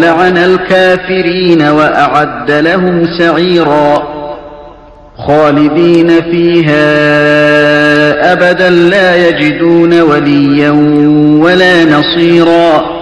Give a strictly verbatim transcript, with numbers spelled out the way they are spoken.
لعن الكافرين وأعد لهم سعيرا خالدين فيها أبدا لا يجدون وليا ولا نصيرا.